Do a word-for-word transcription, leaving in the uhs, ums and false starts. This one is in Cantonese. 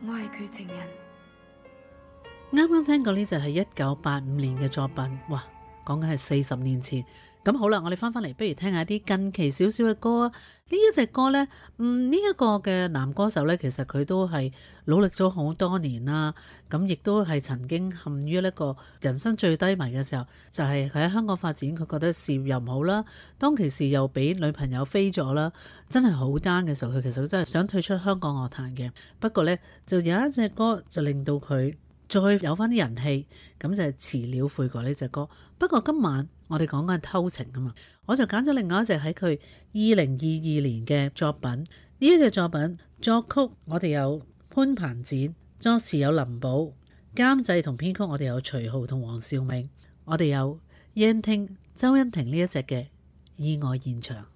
我係佢情人。 啱啱聽過呢就係一九八五年嘅作品，哇，講緊係四十年前。咁好啦，我哋翻返嚟，不如聽下啲近期少少嘅歌啊。呢一隻歌呢，嗯，呢、這、一個嘅男歌手呢，其實佢都係努力咗好多年啦。咁亦都係曾經陷於一個人生最低迷嘅時候，就係佢喺香港發展，佢覺得事業又唔好啦。當其時又俾女朋友飛咗啦，真係好 down 嘅時候，佢其實真係想退出香港樂壇嘅。不過呢，就有一隻歌就令到佢再有翻啲人氣，咁就係遲了悔過呢隻歌。不過今晚我哋講緊偷情啊嘛，我就揀咗另外一隻喺佢二零二二年嘅作品。呢一隻作品作曲我哋有潘鵬展，作詞有林寶，監製同編曲我哋有徐浩同黃兆銘，我哋有燕聽周欣婷呢一隻嘅意外現場。